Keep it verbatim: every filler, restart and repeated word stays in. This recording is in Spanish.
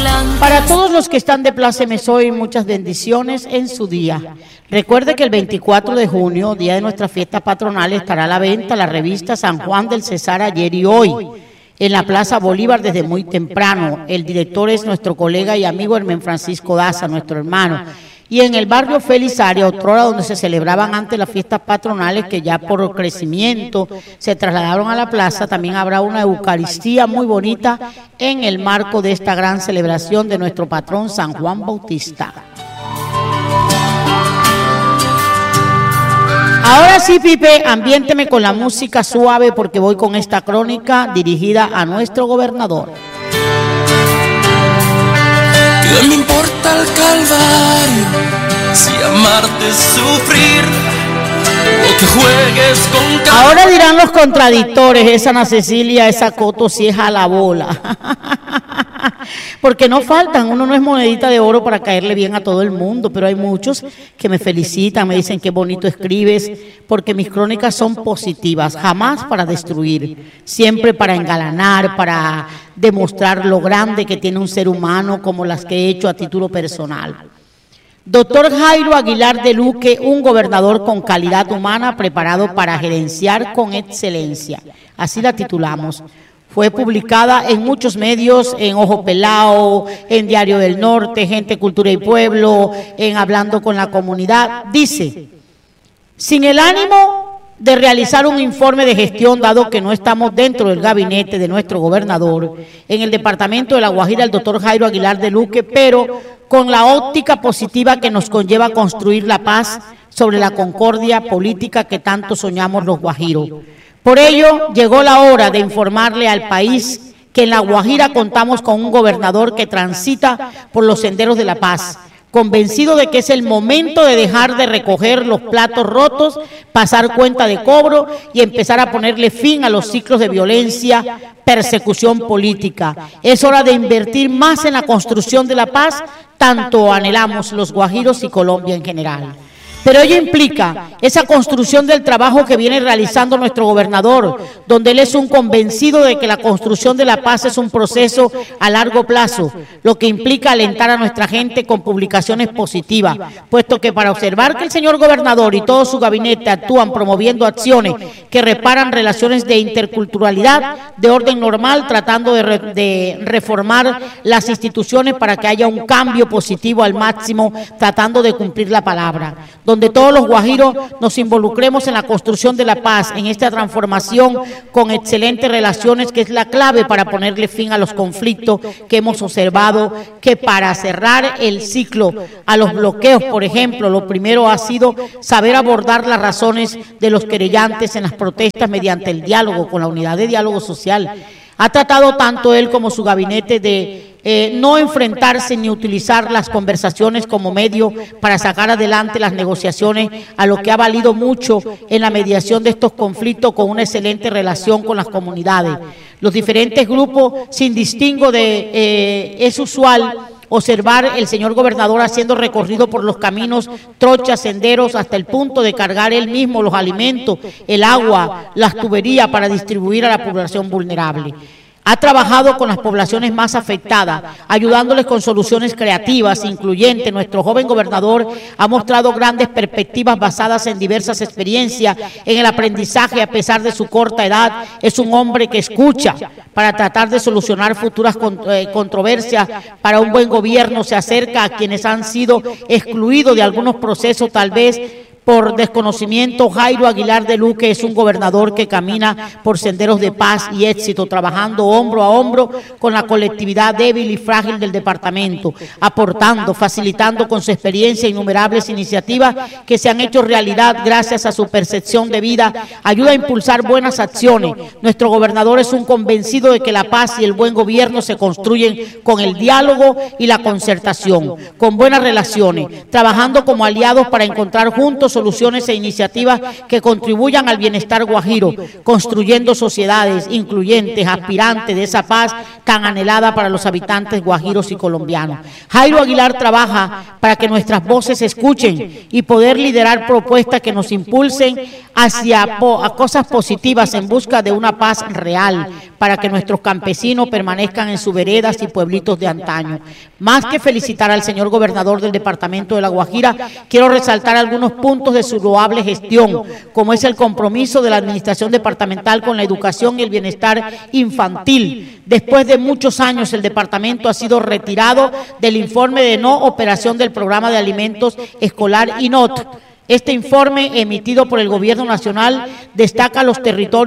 Para todos los que están de plácemes hoy, muchas bendiciones en su día. Recuerde que el veinticuatro de junio, día de nuestra fiesta patronal, estará a la venta la revista San Juan del Cesar ayer y hoy, en la Plaza Bolívar desde muy temprano. El director es nuestro colega y amigo Hermen Francisco Daza, nuestro hermano. Y en el barrio Felizaria, otrora donde se celebraban antes las fiestas patronales, que ya por crecimiento se trasladaron a la plaza, también habrá una Eucaristía muy bonita en el marco de esta gran celebración de nuestro patrón San Juan Bautista. Ahora sí, Pipe, ambiénteme con la música suave porque voy con esta crónica dirigida a nuestro gobernador. ¿Qué me importa el calvario si amarte es sufrir o que juegues con calvario? Ahora dirán los contradictores, esa Ana Cecilia, esa Coto si es a la bola. Porque no faltan, uno no es monedita de oro para caerle bien a todo el mundo, pero hay muchos que me felicitan, me dicen qué bonito escribes, porque mis crónicas son positivas, jamás para destruir, siempre para engalanar, para demostrar lo grande que tiene un ser humano, como las que he hecho a título personal. Doctor Jairo Aguilar de Luque, un gobernador con calidad humana preparado para gerenciar con excelencia, así la titulamos. Fue publicada en muchos medios, en Ojo Pelao, en Diario del Norte, Gente, Cultura y Pueblo, en Hablando con la Comunidad. Dice, sin el ánimo de realizar un informe de gestión, dado que no estamos dentro del gabinete de nuestro gobernador, en el departamento de La Guajira, el doctor Jairo Aguilar de Luque, pero con la óptica positiva que nos conlleva a construir la paz sobre la concordia política que tanto soñamos los guajiros. Por ello, llegó la hora de informarle al país que en La Guajira contamos con un gobernador que transita por los senderos de la paz, convencido de que es el momento de dejar de recoger los platos rotos, pasar cuenta de cobro y empezar a ponerle fin a los ciclos de violencia, persecución política. Es hora de invertir más en la construcción de la paz, tanto anhelamos los guajiros y Colombia en general. Pero ello implica esa construcción del trabajo que viene realizando nuestro gobernador, donde él es un convencido de que la construcción de la paz es un proceso a largo plazo, lo que implica alentar a nuestra gente con publicaciones positivas, puesto que para observar que el señor gobernador y todo su gabinete actúan promoviendo acciones que reparan relaciones de interculturalidad de orden normal, tratando de, re, de reformar las instituciones para que haya un cambio positivo al máximo, tratando de cumplir la palabra, donde todos los guajiros nos involucremos en la construcción de la paz, en esta transformación con excelentes relaciones, que es la clave para ponerle fin a los conflictos que hemos observado, que para cerrar el ciclo a los bloqueos, por ejemplo, lo primero ha sido saber abordar las razones de los querellantes en las protestas mediante el diálogo, con la unidad de diálogo social. Ha tratado tanto él como su gabinete de eh, no enfrentarse ni utilizar las conversaciones como medio para sacar adelante las negociaciones, a lo que ha valido mucho en la mediación de estos conflictos con una excelente relación con las comunidades. Los diferentes grupos, sin distingo de, eh, es usual observar el señor gobernador haciendo recorrido por los caminos, trochas, senderos, hasta el punto de cargar él mismo los alimentos, el agua, las tuberías para distribuir a la población vulnerable. Ha trabajado con las poblaciones más afectadas, ayudándoles con soluciones creativas, incluyentes. Nuestro joven gobernador ha mostrado grandes perspectivas basadas en diversas experiencias, en el aprendizaje a pesar de su corta edad. Es un hombre que escucha para tratar de solucionar futuras controversias. Para un buen gobierno se acerca a quienes han sido excluidos de algunos procesos, tal vez por desconocimiento. Jairo Aguilar de Luque es un gobernador que camina por senderos de paz y éxito, trabajando hombro a hombro con la colectividad débil y frágil del departamento, aportando, facilitando con su experiencia innumerables iniciativas que se han hecho realidad gracias a su percepción de vida, ayuda a impulsar buenas acciones. Nuestro gobernador es un convencido de que la paz y el buen gobierno se construyen con el diálogo y la concertación, con buenas relaciones, trabajando como aliados para encontrar juntos soluciones e iniciativas que contribuyan al bienestar guajiro, construyendo sociedades incluyentes, aspirantes de esa paz tan anhelada para los habitantes guajiros y colombianos. Jairo Aguilar trabaja para que nuestras voces se escuchen y poder liderar propuestas que nos impulsen hacia po a cosas positivas en busca de una paz real, para que nuestros campesinos permanezcan en sus veredas y pueblitos de antaño. Más que felicitar al señor gobernador del departamento de La Guajira, quiero resaltar algunos puntos de su loable gestión, como es el compromiso de la administración departamental con la educación y el bienestar infantil. Después de muchos años, el departamento ha sido retirado del informe de no operación del programa de alimentos escolar I N O T. Este informe, emitido por el Gobierno Nacional, destaca los territorios